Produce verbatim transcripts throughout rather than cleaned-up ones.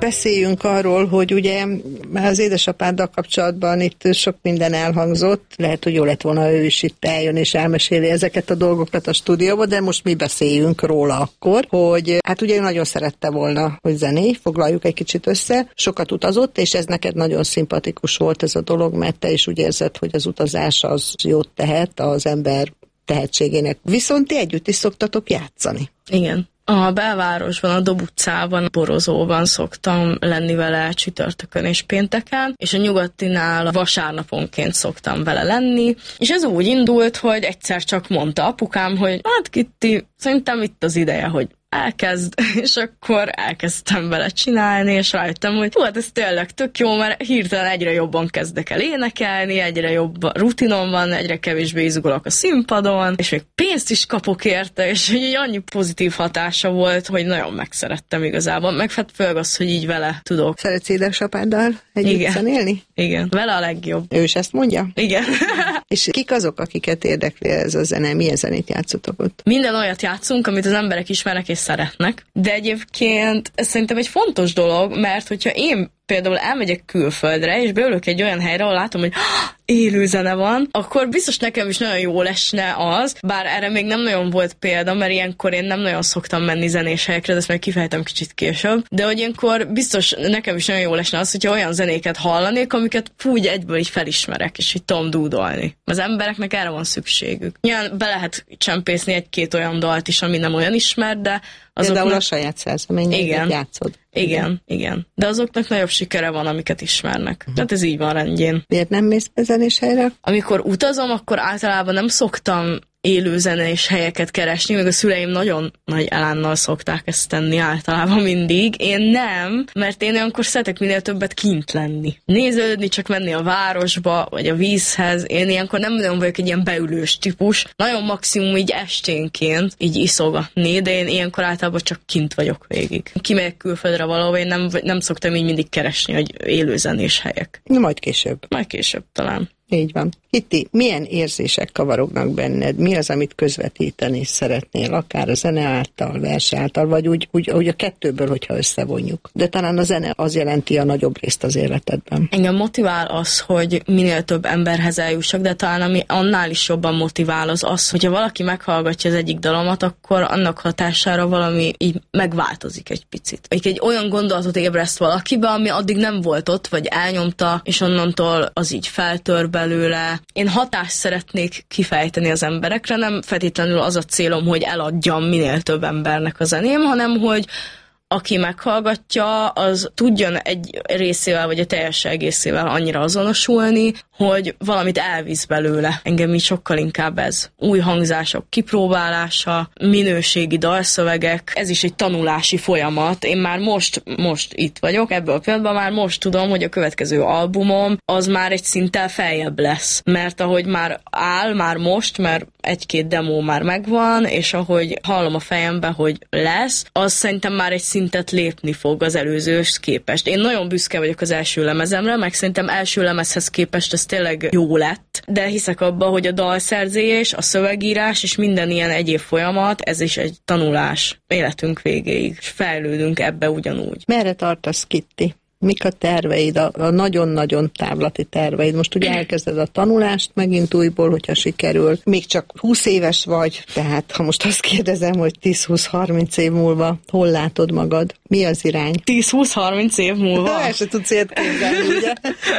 beszéljünk arról, hogy ugye az édesapáddal kapcsolatban itt sok minden elhangzott, lehet, hogy jó lett volna, ő is itt eljön és elmeséli ezeket a dolgokat a stúdióban, de most mi beszéljünk róla akkor, hogy hát ugye ő nagyon szerette volna, hogy zené, foglaljuk egy kicsit össze, sokat utazott, és ez neked nagyon szimpatikus volt ez a dolog, mert te is úgy érzed, hogy az utazás az jót tehet az ember tehetségének. Viszont ti együtt is szoktatok játszani. Igen. A belvárosban, a Dob utcában, Borozóban szoktam lenni vele csütörtökön és pénteken, és a Nyugatinál vasárnaponként szoktam vele lenni, és ez úgy indult, hogy egyszer csak mondta apukám, hogy hát Kitti, szerintem itt az ideje, hogy elkezd, és akkor elkezdtem vele csinálni, és rájöttem, hogy hú, hát ez tényleg tök jó, mert hirtelen egyre jobban kezdek el énekelni, egyre jobb rutinom van, egyre kevésbé izgulok a színpadon, és még pénzt is kapok érte, és így annyi pozitív hatása volt, hogy nagyon megszerettem igazából, meg hát főleg az, hogy így vele tudok. Szeretsz édesapáddal együtt zenélni? Igen, vele a legjobb. Ő is ezt mondja? Igen. És kik azok, akiket érdekli ez a zene? Milyen zenét játszotok ott? Minden olyat játszunk, amit az emberek ismernek és szeretnek, de egyébként ez szerintem egy fontos dolog, mert hogyha én például elmegyek külföldre, és beülök egy olyan helyre, ahol látom, hogy élő zene van, akkor biztos nekem is nagyon jól esne az, bár erre még nem nagyon volt példa, mert ilyenkor én nem nagyon szoktam menni zenés helyekre, de ezt meg kifejtem kicsit később, de hogy ilyenkor biztos nekem is nagyon jól esne az, hogyha olyan zenéket hallanék, amiket úgy egyből így felismerek, és így tudom dúdolni. Az embereknek erre van szükségük. Nyilván be lehet csempészni egy-két olyan dalt is, ami nem olyan ismert, de azoknak... Például a saját szerzeményeket játszod. Igen, igen. De azoknak nagyobb sikere van, amiket ismernek. Uh-huh. Tehát ez így van rendjén. Miért nem mész be zenés helyre? Amikor utazom, akkor általában nem szoktam élő zenés helyeket keresni, meg a szüleim nagyon nagy elánnal szokták ezt tenni általában mindig. Én nem, mert én olyankor szeretek minél többet kint lenni. Néződni, csak menni a városba, vagy a vízhez. Én ilyenkor nem nagyon vagyok egy ilyen beülős típus. Nagyon maximum így esténként így iszogatni, de én ilyenkor általában csak kint vagyok végig. Kimegyek külföldre valahol, én nem, nem szoktam így mindig keresni, hogy élő zenés helyek. Na, majd később. Majd később talán. Így van. Kitti, milyen érzések kavarognak benned? Mi az, amit közvetíteni szeretnél? Akár a zene által, vers által, vagy úgy, úgy, úgy a kettőből, hogyha összevonjuk. De talán a zene az jelenti a nagyobb részt az életedben. Engem motivál az, hogy minél több emberhez eljussak, de talán ami annál is jobban motivál az az, hogyha valaki meghallgatja az egyik dalomat, akkor annak hatására valami így megváltozik egy picit. Egy, egy olyan gondolatot ébreszt valakibe, ami addig nem volt ott, vagy elnyomta, és onnantól az így feltör belőle. Én hatást szeretnék kifejteni az emberekre, nem feltétlenül az a célom, hogy eladjam minél több embernek a zeném, hanem hogy aki meghallgatja, az tudjon egy részével, vagy a teljes egészével annyira azonosulni, hogy valamit elvisz belőle. Engem így sokkal inkább ez. Új hangzások kipróbálása, minőségi dalszövegek, ez is egy tanulási folyamat. Én már most, most itt vagyok, ebből a pillanatban már most tudom, hogy a következő albumom az már egy szinttel feljebb lesz. Mert ahogy már áll, már most, mert egy-két demo már megvan, és ahogy hallom a fejembe, hogy lesz, az szerintem már egy szintet lépni fog az előzőhöz képest. Én nagyon büszke vagyok az első lemezemre, meg szerintem első lemezhez képest ez tényleg jó lett, de hiszek abba, hogy a dalszerzés, a szövegírás és minden ilyen egyéb folyamat, ez is egy tanulás életünk végéig, és fejlődünk ebbe ugyanúgy. Merre tartasz, Kitti? Mik a terveid, a, a nagyon-nagyon távlati terveid? Most ugye elkezded a tanulást megint újból, hogyha sikerül. Még csak húsz éves vagy, tehát ha most azt kérdezem, hogy tíz-húsz-harminc év múlva hol látod magad? Mi az irány? tíz-húsz-harminc év múlva? El se tudsz ilyet képzelni, ugye?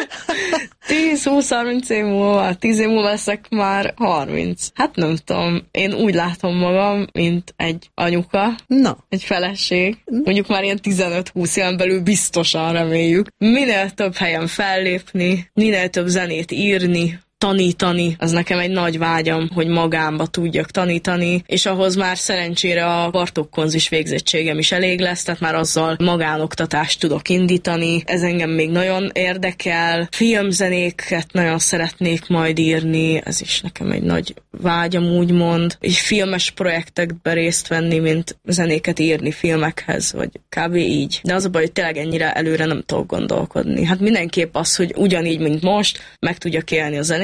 tíz-húsz-harminc év múlva, tíz év múlva leszek már harminc. Hát nem tudom, én úgy látom magam, mint egy anyuka, Na. egy feleség. Mondjuk már ilyen tizenöt-húsz éven belül biztosan reméljük. Minél több helyen fellépni, minél több zenét írni, tanítani, az nekem egy nagy vágyam, hogy magámba tudjak tanítani, és ahhoz már szerencsére a Bartók konzis végzettségem is elég lesz, tehát már azzal magánoktatást tudok indítani. Ez engem még nagyon érdekel. Filmzenéket nagyon szeretnék majd írni, ez is nekem egy nagy vágyam, úgymond. És filmes projektekbe részt venni, mint zenéket írni filmekhez, vagy kb. Így. De az a baj, hogy tényleg ennyire előre nem tudok gondolkodni. Hát mindenképp az, hogy ugyanígy, mint most, meg tudjak élni a zenét,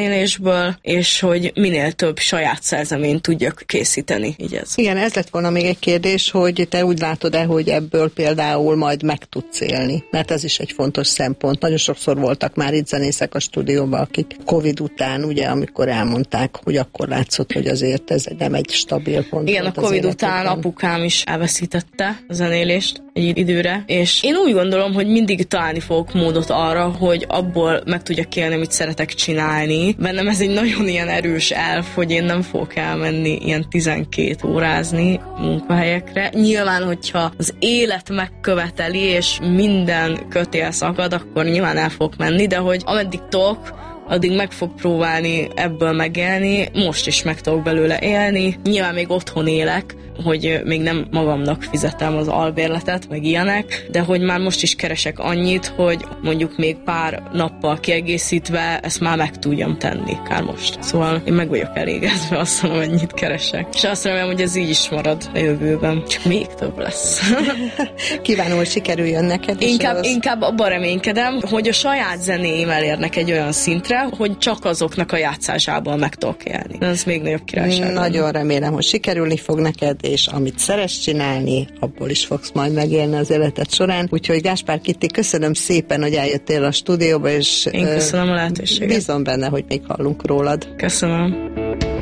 zenélésből, és hogy minél több saját szerzeményt tudjak készíteni. Így ez. Igen, ez lett volna még egy kérdés, hogy te úgy látod-e, hogy ebből például majd meg tudsz élni? Mert ez is egy fontos szempont. Nagyon sokszor voltak már itt zenészek a stúdióban, akik Covid után, ugye, amikor elmondták, hogy akkor látszott, hogy azért ez nem egy stabil pont. Igen, a Covid után apukám is elveszítette a zenélést egy időre, és én úgy gondolom, hogy mindig találni fogok módot arra, hogy abból meg tudjak élni, amit szeretek csinálni. Bennem ez egy nagyon ilyen erős elf, hogy én nem fogok elmenni ilyen tizenkét órázni munkahelyekre. Nyilván, hogyha az élet megköveteli, és minden kötél szakad, akkor nyilván el fogok menni, de hogy ameddig tudok, addig meg fog próbálni ebből megélni, most is meg tudok belőle élni. Nyilván még otthon élek, hogy még nem magamnak fizetem az albérletet, meg ilyenek, de hogy már most is keresek annyit, hogy mondjuk még pár nappal kiegészítve ezt már meg tudjam tenni, kár most. Szóval én meg vagyok elégedve, azt mondom, hogy ennyit keresek. És azt remélem, hogy ez így is marad a jövőben. Csak még több lesz. Kívánom, hogy sikerüljön neked. Inkább, az... inkább abban reménykedem, hogy a saját zenéim elérnek egy olyan szintre, hogy csak azoknak a játszásából meg tudok élni. Ez még nagyobb királyság. Nagyon remélem, hogy sikerülni fog neked, és amit szeretsz csinálni, abból is fogsz majd megélni az életed során. Úgyhogy Gáspár Kitti, köszönöm szépen, hogy eljöttél a stúdióba, és én köszönöm a lehetőséget. Bízom benne, hogy még hallunk rólad. Köszönöm.